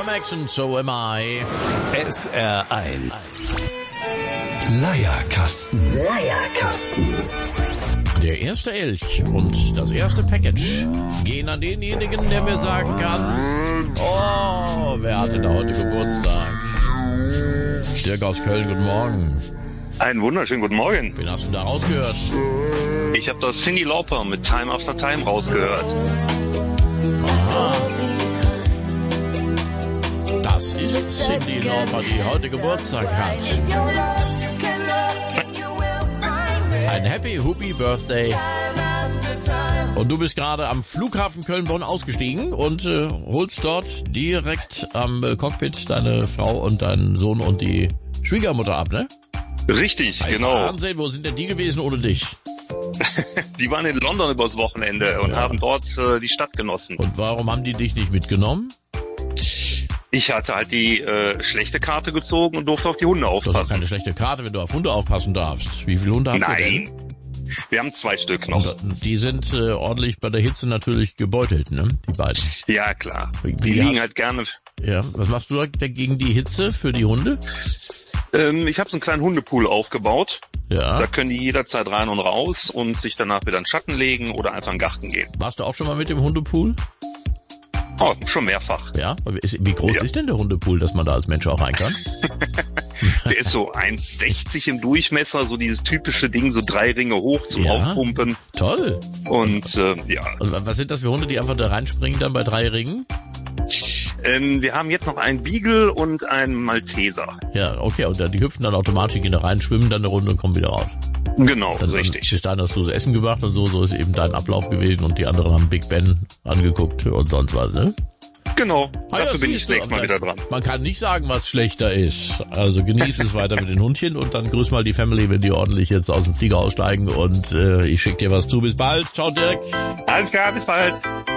Max und So Am I. SR1 Leierkasten. Der erste Elch und das erste Package gehen an denjenigen, der mir sagen kann, oh, wer hatte da heute Geburtstag? Dirk aus Köln, guten Morgen. Einen wunderschönen guten Morgen. Wen hast du da rausgehört? Ich habe das Cyndi Lauper mit Time After Time rausgehört. Aha. Das ist Cyndi Lauper, die heute Geburtstag hat. Ein Happy Birthday. Und du bist gerade am Flughafen Köln-Bonn ausgestiegen und holst dort direkt am Cockpit deine Frau und deinen Sohn und die Schwiegermutter ab, ne? Richtig, genau. Wahnsinn, wo sind denn die gewesen ohne dich? Die waren in London übers Wochenende und haben dort die Stadt genossen. Und warum haben die dich nicht mitgenommen? Ich hatte halt die schlechte Karte gezogen und durfte auf die Hunde Das aufpassen. ist doch keine schlechte Karte, wenn du auf Hunde aufpassen darfst. Wie viele Hunde habt ihr denn? Nein, wir haben 2 Stück noch. Und die sind ordentlich bei der Hitze natürlich gebeutelt, ne? Die beiden. Ja, klar. Wie Die liegen hast- halt gerne. Ja, was machst du da gegen die Hitze für die Hunde? Ich habe so einen kleinen Hundepool aufgebaut. Ja. Da können die jederzeit rein und raus und sich danach wieder in den Schatten legen oder einfach in den Garten gehen. Warst du auch schon mal mit dem Hundepool? Oh, schon mehrfach. Ja. Wie groß Ja. ist denn der Hundepool, dass man da als Mensch auch rein kann? Der ist so 1,60 im Durchmesser, so dieses typische Ding, so 3 Ringe hoch zum Ja. Aufpumpen. Toll. Und ja, Und was sind das für Hunde, die einfach da reinspringen dann bei 3 Ringen? wir haben jetzt noch einen Beagle und einen Malteser. Ja, okay. Und die hüpfen dann automatisch, gehen da rein, schwimmen dann eine Runde und kommen wieder raus. Genau, Dann richtig. Bis dahin hast du das Essen gemacht und so ist eben dein Ablauf gewesen und die anderen haben Big Ben angeguckt und sonst was, ne? Genau, Ah ja, dafür bin ich siehst du, nächstes Mal aber wieder dran. Man kann nicht sagen, was schlechter ist. Also genieß es weiter mit den Hundchen und dann grüß mal die Family, wenn die ordentlich jetzt aus dem Flieger aussteigen und ich schick dir was zu. Bis bald. Ciao, Dirk. Alles klar, bis bald.